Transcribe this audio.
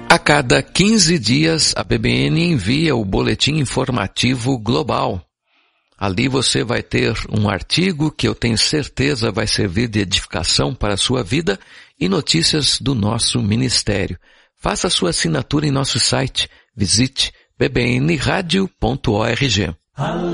A cada 15 dias, a PBN envia o Boletim Informativo Global. Ali você vai ter um artigo que eu tenho certeza vai servir de edificação para a sua vida e notícias do nosso ministério. Faça a sua assinatura em nosso site. Visite bbnradio.org.